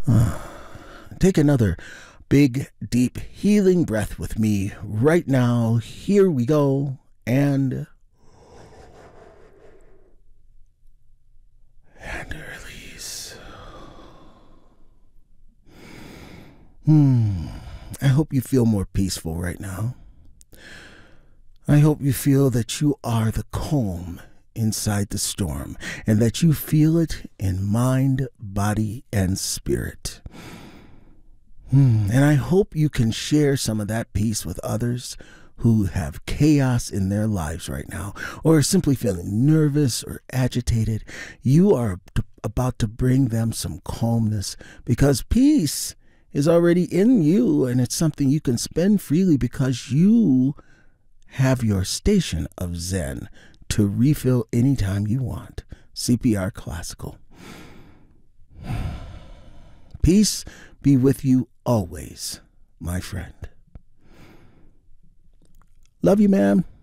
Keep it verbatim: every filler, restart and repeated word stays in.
Take another big, deep, healing breath with me right now. Here we go. And, and release. Hmm. I hope you feel more peaceful right now. I hope you feel that you are the calm inside the storm and that you feel it in mind, body, and spirit. Hmm. And I hope you can share some of that peace with others who have chaos in their lives right now or are simply feeling nervous or agitated. You are about to bring them some calmness because peace is already in you, and it's something you can spend freely because you have your station of Zen to refill anytime you want. C P R Classical. Peace be with you always, my friend. Love you, ma'am.